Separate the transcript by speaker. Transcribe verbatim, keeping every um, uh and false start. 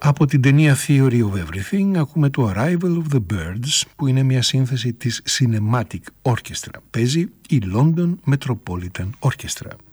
Speaker 1: Από την ταινία Theory of Everything ακούμε το Arrival of the Birds, που είναι μια σύνθεση της Cinematic Orchestra. Παίζει η London Metropolitan Orchestra.